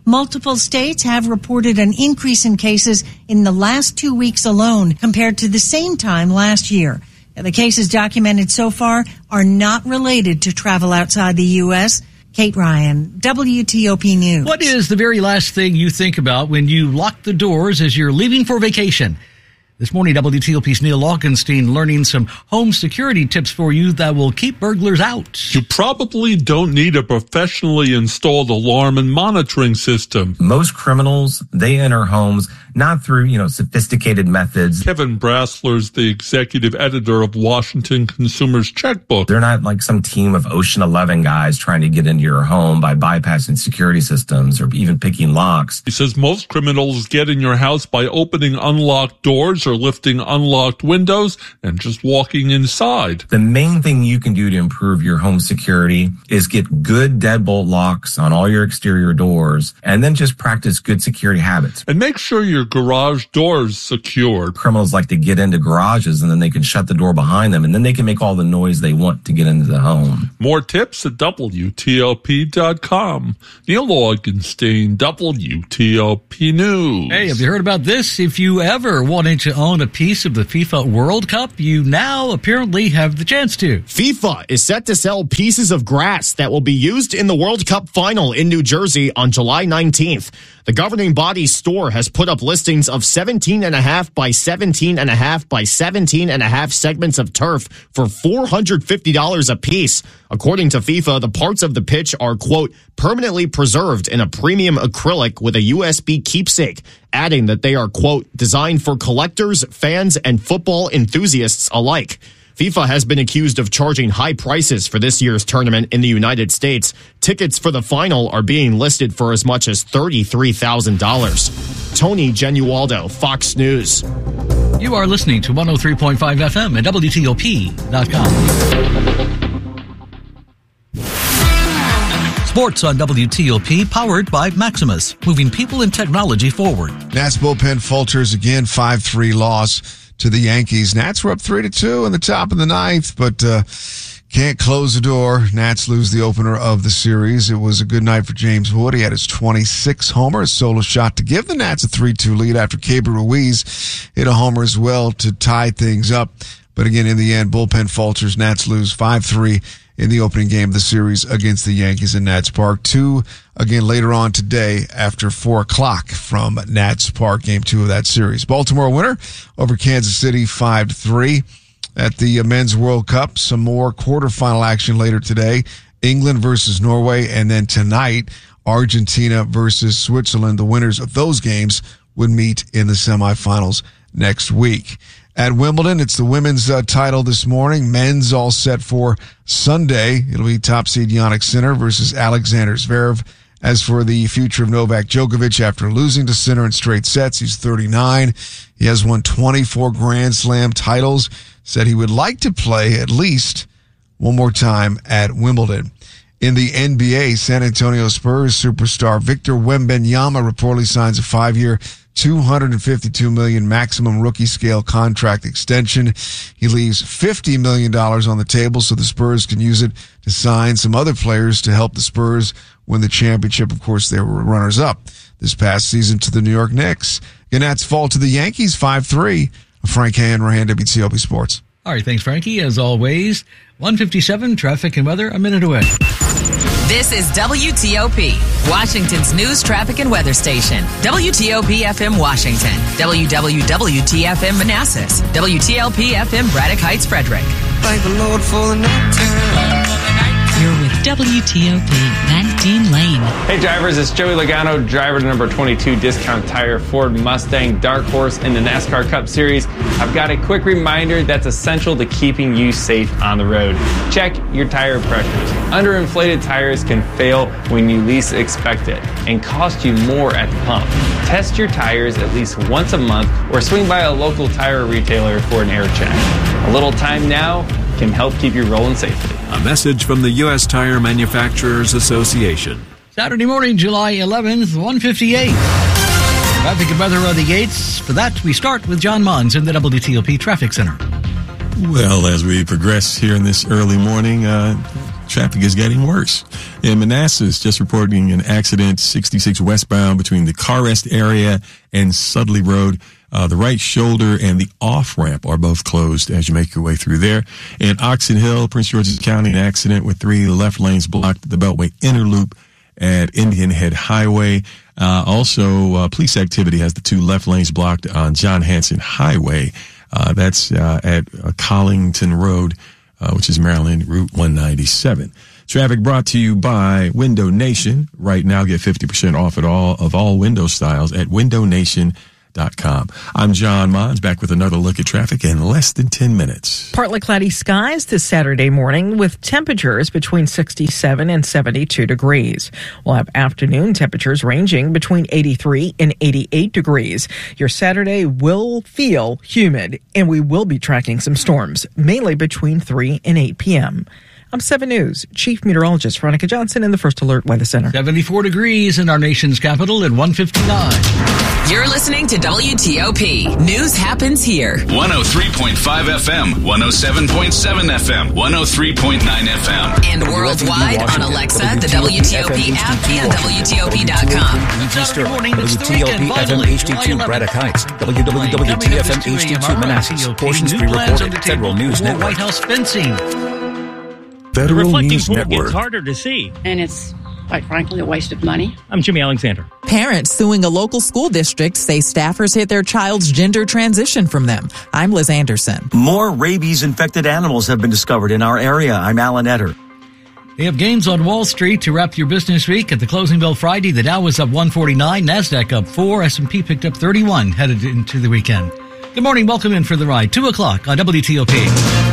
Multiple states have reported an increase in cases in the last two weeks alone compared to the same time last year. The cases documented so far are not related to travel outside the U S. Kate Ryan, W T O P News. What is the very last thing you think about when you lock the doors as you're leaving for vacation? This morning, W T O P's Neil Augenstein learning some home security tips for you that will keep burglars out. You probably don't need a professionally installed alarm and monitoring system. Most criminals, they enter homes not through, you know, sophisticated methods. Kevin Brassler's the executive editor of Washington Consumer's Checkbook. They're not like some team of Ocean Eleven guys trying to get into your home by bypassing security systems or even picking locks. He says most criminals get in your house by opening unlocked doors or lifting unlocked windows and just walking inside. The main thing you can do to improve your home security is get good deadbolt locks on all your exterior doors and then just practice good security habits. And make sure your garage doors secured. Criminals like to get into garages and then they can shut the door behind them and then they can make all the noise they want to get into the home. More tips at W T O P dot com. Neil Augenstein, W T O P News. Hey, have you heard about this? If you ever wanted to own a piece of the FIFA World Cup, you now apparently have the chance to. FIFA is set to sell pieces of grass that will be used in the World Cup final in New Jersey on July nineteenth. The governing body store has put up listings of seventeen and a half by seventeen and a half by seventeen and a half segments of turf for four hundred fifty dollars a piece. According to FIFA, the parts of the pitch are, quote, permanently preserved in a premium acrylic with a U S B keepsake, adding that they are, quote, designed for collectors, fans, and football enthusiasts alike. FIFA has been accused of charging high prices for this year's tournament in the United States. Tickets for the final are being listed for as much as thirty-three thousand dollars. Tony Genualdo, Fox News. You are listening to one oh three point five F M at W T O P dot com. Sports on W T O P, powered by Maximus, moving people and technology forward. Nats bullpen falters again, five three loss to the Yankees. Nats were up three to two in the top of the ninth, but uh, can't close the door. Nats lose the opener of the series. It was a good night for James Wood. He had his twenty-sixth homer, a solo shot to give the Nats a three two lead after Keibert Ruiz hit a homer as well to tie things up. But again, in the end, bullpen falters. Nats lose five three in the opening game of the series against the Yankees in Nats Park. Two again later on today after four o'clock from Nats Park, game two of that series. Baltimore winner over Kansas City five to three at the Men's World Cup. Some more quarterfinal action later today. England versus Norway, and then tonight, Argentina versus Switzerland. The winners of those games would meet in the semifinals next week. At Wimbledon, it's the women's uh, title this morning. Men's all set for Sunday. It'll be top seed Jannik Sinner versus Alexander Zverev. As for the future of Novak Djokovic, after losing to Sinner in straight sets, he's thirty-nine. He has won twenty-four Grand Slam titles. Said he would like to play at least one more time at Wimbledon. In the N B A, San Antonio Spurs superstar Victor Wembanyama reportedly signs a five-year, two hundred fifty-two million dollars maximum rookie scale contract extension. He leaves fifty million dollars on the table so the Spurs can use it to sign some other players to help the Spurs win the championship. Of course, they were runners-up this past season to the New York Knicks. Gannats fall to the Yankees five three. Frank Hanrahan, W T O P Sports. All right, thanks, Frankie. As always, one fifty-seven, traffic and weather, a minute away. This is W T O P, Washington's news, traffic, and weather station. W T O P F M Washington, W W W T F M Manassas, W T L P F M Braddock Heights, Frederick. Thank the Lord for the night time. You're with W T O P, Matt Dean Lane. Hey drivers, it's Joey Logano, driver to number twenty-two Discount Tire Ford Mustang Dark Horse in the NASCAR Cup Series. I've got a quick reminder that's essential to keeping you safe on the road. Check your tire pressures. Underinflated tires can fail when you least expect it and cost you more at the pump. Test your tires at least once a month or swing by a local tire retailer for an air check. A little time now can help keep you rolling safely. A message from the U S Tire Manufacturers Association. Saturday morning, July eleventh, one fifty-eight. Traffic and weather are the gates. For that, we start with John Mons in the W T O P Traffic Center. Well, as we progress here in this early morning, uh, traffic is getting worse. In Manassas, just reporting an accident, sixty-six westbound between the Car Rest area and Sudley Road. Uh, the right shoulder and the off-ramp are both closed as you make your way through there. In Oxon Hill, Prince George's County, an accident with three left lanes blocked at the Beltway Inner Loop at Indian Head Highway. Uh, also, uh, police activity has the two left lanes blocked on John Hanson Highway. Uh, that's uh, at uh, Collington Road, uh, which is Maryland Route one ninety-seven. Traffic brought to you by Window Nation. Right now, get fifty percent off at all of all window styles at window nation dot com. I'm John Mons, back with another look at traffic in less than ten minutes. Partly cloudy skies this Saturday morning with temperatures between sixty-seven and seventy-two degrees. We'll have afternoon temperatures ranging between eighty-three and eighty-eight degrees. Your Saturday will feel humid, and we will be tracking some storms, mainly between three and eight p.m. I'm seven News Chief Meteorologist Veronica Johnson in the First Alert Weather Center. seventy-four degrees in our nation's capital at one fifty-nine. You're listening to W T O P. News happens here. one oh three point five F M, one oh seven point seven F M, one oh three point nine F M. And worldwide on Alexa, the W T O P app, and W T O P dot com. Saturday morning, it's the W T O P weekend, F M finally, H D two July Braddock Heights, W W W T F M H D two Manassas. Portions New plans on pre-recorded. the Federal table News for Network. White House fencing. Federal reflecting News pool Network. gets harder to see. And it's, quite frankly, a waste of money. I'm Jimmy Alexander. Parents suing a local school district say staffers hid their child's gender transition from them. I'm Liz Anderson. More rabies-infected animals have been discovered in our area. I'm Alan Etter. They have gains on Wall Street to wrap your business week. At the closing bell Friday, the Dow was up one forty-nine, NASDAQ up four, S and P picked up thirty-one headed into the weekend. Good morning. Welcome in for the ride. two o'clock on W T O P.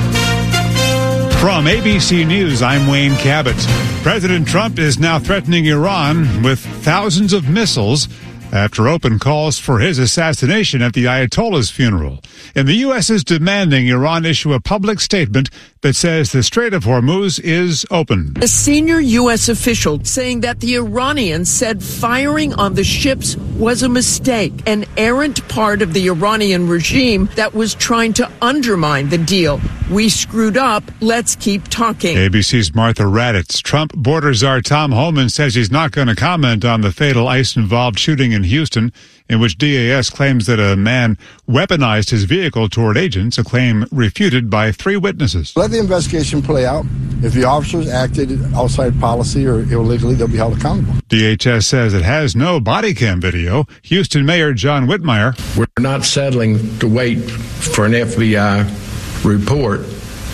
From A B C News, I'm Wayne Cabot. President Trump is now threatening Iran with thousands of missiles after open calls for his assassination at the Ayatollah's funeral. And the U S is demanding Iran issue a public statement that says the Strait of Hormuz is open. A senior U S official saying that the Iranians said firing on the ships was a mistake, an errant part of the Iranian regime that was trying to undermine the deal. We screwed up. Let's keep talking. A B C's Martha Raddatz. Trump border czar Tom Homan says he's not going to comment on the fatal ICE-involved shooting in Houston, in which D A S claims that a man weaponized his vehicle toward agents, a claim refuted by three witnesses. Let the investigation play out. If the officers acted outside policy or illegally, they'll be held accountable. D H S says it has no body cam video. Houston Mayor John Whitmire. We're not settling to wait for an F B I report.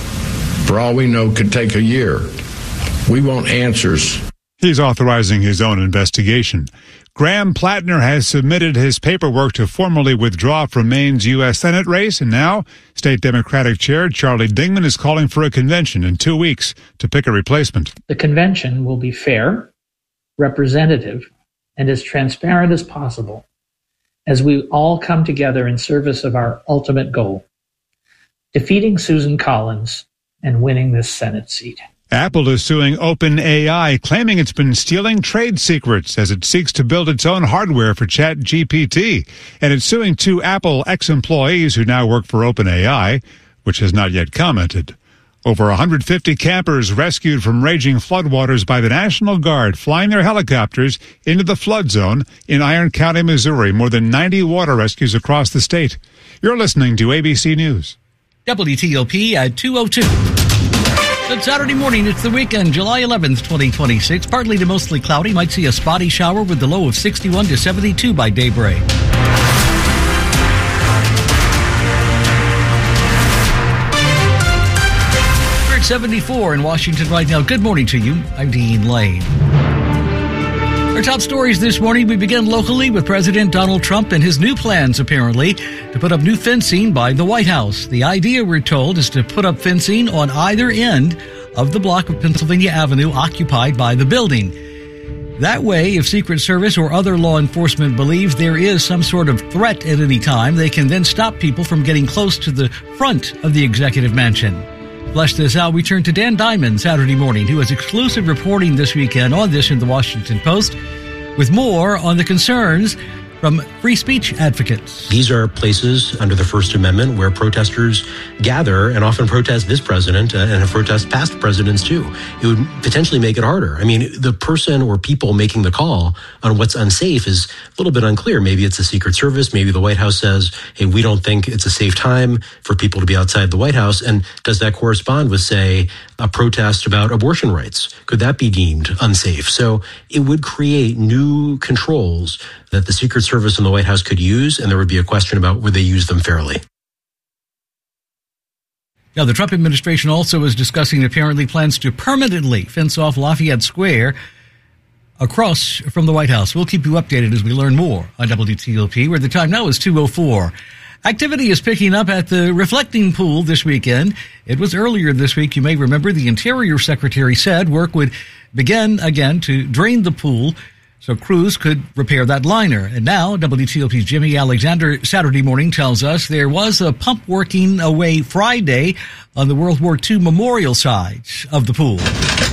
For all we know, could take a year. We want answers. He's authorizing his own investigation. Graham Plattner has submitted his paperwork to formally withdraw from Maine's U S Senate race, and now State Democratic Chair Charlie Dingman is calling for a convention in two weeks to pick a replacement. The convention will be fair, representative, and as transparent as possible as we all come together in service of our ultimate goal, defeating Susan Collins and winning this Senate seat. Apple is suing OpenAI, claiming it's been stealing trade secrets as it seeks to build its own hardware for ChatGPT. And it's suing two Apple ex-employees who now work for OpenAI, which has not yet commented. Over one hundred fifty campers rescued from raging floodwaters by the National Guard flying their helicopters into the flood zone in Iron County, Missouri. More than ninety water rescues across the state. You're listening to A B C News. W T O P at two oh two. Good Saturday morning. It's the weekend, July eleventh, twenty twenty-six. Partly to mostly cloudy. Might see a spotty shower with the low of sixty-one to seventy-two by daybreak. We're at seventy-four in Washington right now. Good morning to you. I'm Dean Lane. Our top stories this morning, we begin locally with President Donald Trump and his new plans, apparently, to put up new fencing by the White House. The idea, we're told, is to put up fencing on either end of the block of Pennsylvania Avenue occupied by the building. That way, if Secret Service or other law enforcement believes there is some sort of threat at any time, they can then stop people from getting close to the front of the executive mansion. To flesh this out, we turn to Dan Diamond Saturday morning, who has exclusive reporting this weekend on this in the Washington Post, with more on the concerns from free speech advocates. These are places under the First Amendment where protesters gather and often protest this president uh, and have protest past presidents too. It would potentially make it harder. I mean, the person or people making the call on what's unsafe is a little bit unclear. Maybe it's the Secret Service. Maybe the White House says, hey, we don't think it's a safe time for people to be outside the White House. And does that correspond with, say, a protest about abortion rights? Could that be deemed unsafe? So it would create new controls that the Secret Service and the White House could use, and there would be a question about would they use them fairly. Now, the Trump administration also is discussing apparently plans to permanently fence off Lafayette Square across from the White House. We'll keep you updated as we learn more on W T O P, where the time now is two oh four. Activity is picking up at the Reflecting Pool this weekend. It was earlier this week, you may remember, the Interior Secretary said work would begin again to drain the pool so crews could repair that liner. And now, W T O P's Jimmy Alexander Saturday morning tells us there was a pump working away Friday on the World War Two memorial side of the pool.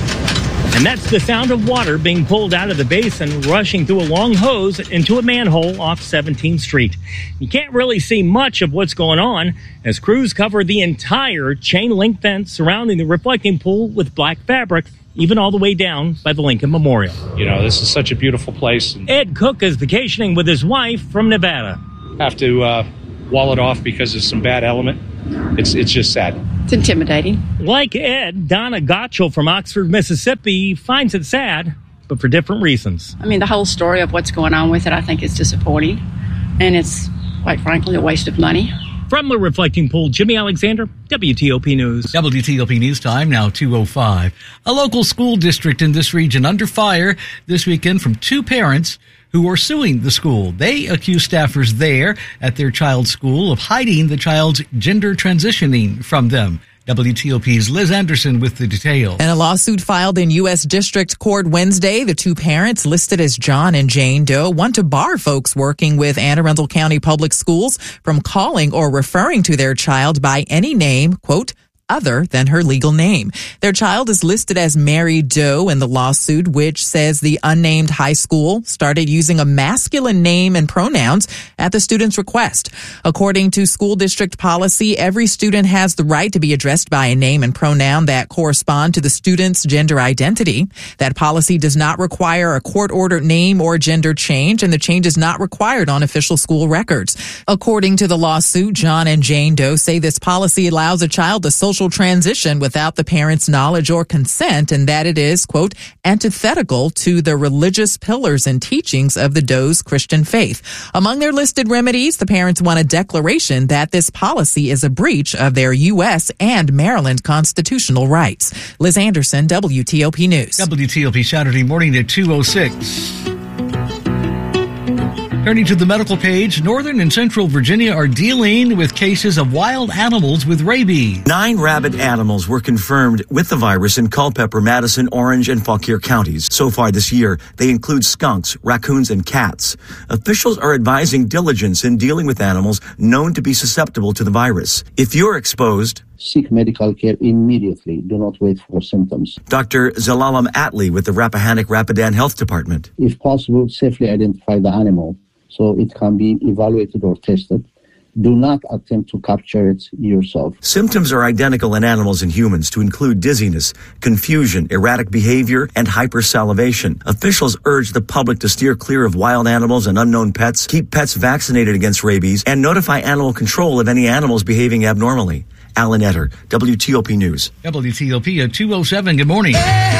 And that's the sound of water being pulled out of the basin, rushing through a long hose into a manhole off seventeenth street. You can't really see much of what's going on as crews cover the entire chain link fence surrounding the Reflecting Pool with black fabric, even all the way down by the Lincoln Memorial. You know, this is such a beautiful place. Ed Cook is vacationing with his wife from Nevada. Have to uh, wall it off because of some bad element. It's it's just sad. It's intimidating. Like Ed, Donna Gottschall from Oxford, Mississippi finds it sad, but for different reasons. I mean, the whole story of what's going on with it, I think is disappointing. And it's, quite frankly, a waste of money. From the Reflecting Pool, Jimmy Alexander, W T O P News. W T O P News time, now two oh five. A local school district in this region under fire this weekend from two parents who are suing the school. They accuse staffers there at their child's school of hiding the child's gender transitioning from them. W T O P's Liz Anderson with the details. In a lawsuit filed in U S District Court Wednesday, the two parents listed as John and Jane Doe want to bar folks working with Anne Arundel County Public Schools from calling or referring to their child by any name, quote, other than her legal name. Their child is listed as Mary Doe in the lawsuit, which says the unnamed high school started using a masculine name and pronouns at the student's request. According to school district policy, every student has the right to be addressed by a name and pronoun that correspond to the student's gender identity. That policy does not require a court-ordered name or gender change, and the change is not required on official school records. According to the lawsuit, John and Jane Doe say this policy allows a child to social transition without the parent's knowledge or consent, and that it is, quote, antithetical to the religious pillars and teachings of the Doe's Christian faith. Among their listed remedies, the parents want a declaration that this policy is a breach of their U S and Maryland constitutional rights. Liz Anderson, W T O P News. W T O P Saturday morning at two oh six. Turning to the medical page, Northern and Central Virginia are dealing with cases of wild animals with rabies. Nine rabid animals were confirmed with the virus in Culpeper, Madison, Orange, and Fauquier counties. So far this year, they include skunks, raccoons, and cats. Officials are advising diligence in dealing with animals known to be susceptible to the virus. If you're exposed, seek medical care immediately. Do not wait for symptoms. Doctor Zalalam Atley with the Rappahannock Rapidan Health Department. If possible, safely identify the animal so it can be evaluated or tested. Do not attempt to capture it yourself. Symptoms are identical in animals and humans to include dizziness, confusion, erratic behavior, and hypersalivation. Officials urge the public to steer clear of wild animals and unknown pets, keep pets vaccinated against rabies, and notify animal control of any animals behaving abnormally. Alan Etter, W T O P News. W T O P at two oh seven. Good morning.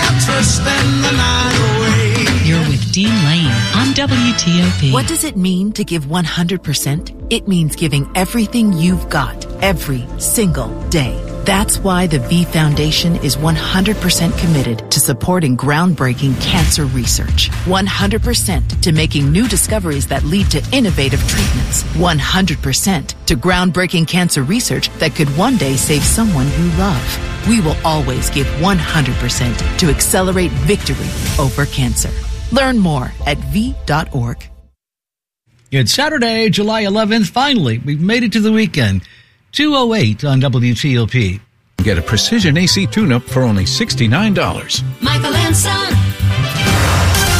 You're with Dean Lane on W T O P. What does it mean to give one hundred percent? It means giving everything you've got every single day. That's why the V Foundation is one hundred percent committed to supporting groundbreaking cancer research. one hundred percent to making new discoveries that lead to innovative treatments. one hundred percent to groundbreaking cancer research that could one day save someone you love. We will always give one hundred percent to accelerate victory over cancer. Learn more at V dot org. It's Saturday, July eleventh. Finally, we've made it to the weekend. two oh eight on W T O P. Get a precision A C tune-up for only sixty-nine dollars. Michael and Son.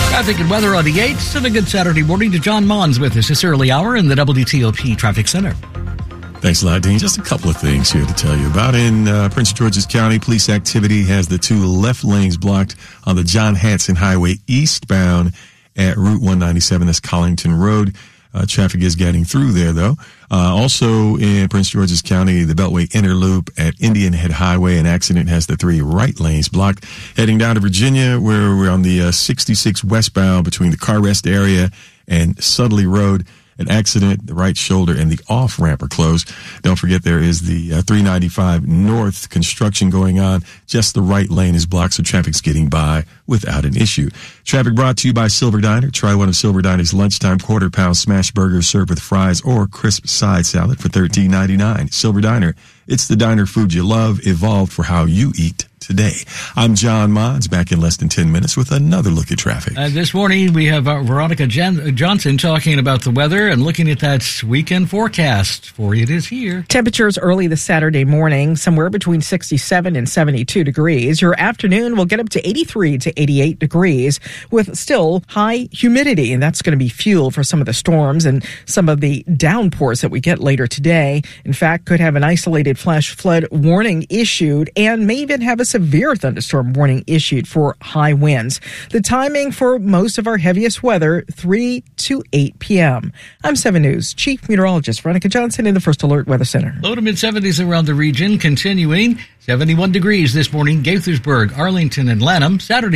Traffic and weather on the eights, and a good Saturday morning to John Mons with us this early hour in the W T O P Traffic Center. Thanks a lot, Dean. Just a couple of things here to tell you about. In uh, Prince George's County, police activity has the two left lanes blocked on the John Hanson Highway eastbound at Route one ninety-seven. That's Collington Road. Uh, traffic is getting through there, though. Uh, also in Prince George's County, the Beltway Inner Loop at Indian Head Highway, an accident has the three right lanes blocked. Heading down to Virginia, where we're on the uh, sixty-six westbound between the Car Rest area and Sudley Road. An accident, the right shoulder and the off ramp are closed. Don't forget there is the uh, three ninety-five north construction going on. Just the right lane is blocked, so traffic's getting by without an issue. Traffic brought to you by Silver Diner. Try one of Silver Diner's lunchtime quarter pound smash burgers served with fries or crisp side salad for thirteen ninety-nine. Silver Diner. It's the diner food you love, evolved for how you eat today. I'm John Mons, back in less than ten minutes with another look at traffic. Uh, this morning, we have uh, Veronica Jan- Johnson talking about the weather and looking at that weekend forecast for you. It is here. Temperatures early this Saturday morning, somewhere between sixty-seven and seventy-two degrees. Your afternoon will get up to eighty-three to eighty-eight degrees with still high humidity, and that's going to be fuel for some of the storms and some of the downpours that we get later today. In fact, could have an isolated flash flood warning issued and may even have a severe thunderstorm warning issued for high winds. The timing for most of our heaviest weather, three to eight p.m. I'm seven News Chief Meteorologist Veronica Johnson in the First Alert Weather Center. Low to mid-seventies around the region, continuing seventy-one degrees this morning, Gaithersburg, Arlington, and Lanham. Saturday